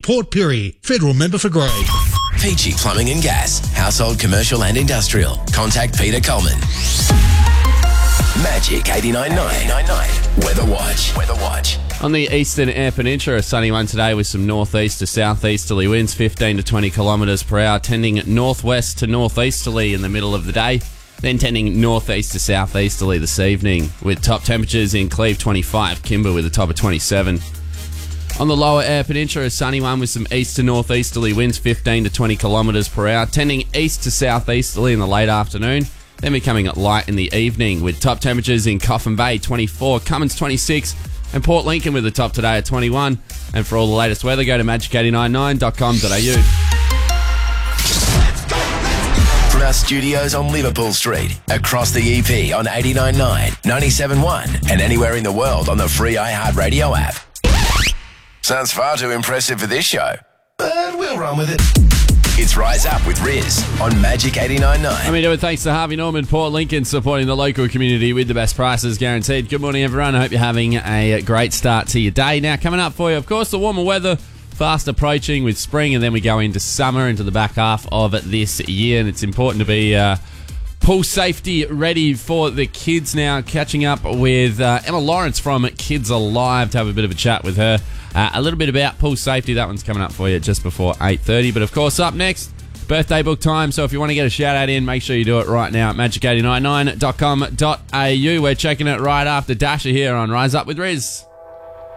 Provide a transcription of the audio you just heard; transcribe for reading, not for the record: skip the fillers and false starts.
Port Pirie. Federal member for Grade. Peachy Plumbing and Gas. Household, commercial and industrial. Contact Peter Coleman. Magic 89.9. Weather Watch. On the eastern Eyre Peninsula, a sunny one today with some northeast to southeasterly winds, 15 to 20 kilometres per hour, tending northwest to northeasterly in the middle of the day, then tending northeast to southeasterly this evening, with top temperatures in Cleve 25, Kimber with a top of 27. On the lower Eyre Peninsula, a sunny one with some east to northeasterly winds, 15 to 20 kilometres per hour, tending east to southeasterly in the late afternoon, then becoming light in the evening, with top temperatures in Coffin Bay 24, Cummins 26, and Port Lincoln with the top today at 21. And for all the latest weather, go to magic899.com.au. From our studios on Liverpool Street, across the EP on 89.9, 97.1, and anywhere in the world on the free iHeartRadio app. Sounds far too impressive for this show, but we'll run with it. It's Rise Up with Riz on Magic 89.9. And we do it thanks to Harvey Norman, Port Lincoln, supporting the local community with the best prices guaranteed. Good morning, everyone. I hope you're having a great start to your day. Now, coming up for you, of course, the warmer weather fast approaching with spring, and then we go into summer, into the back half of this year, and it's important to be pool safety ready for the kids now. Catching up with Emma Lawrence from Kids Alive to have a bit of a chat with her. A little bit about pool safety. That one's coming up for you just before 8:30. But of course, up next, birthday book time. So if you want to get a shout out in, make sure you do it right now at magic899.com.au. We're checking it right after Dasher here on Rise Up with Riz.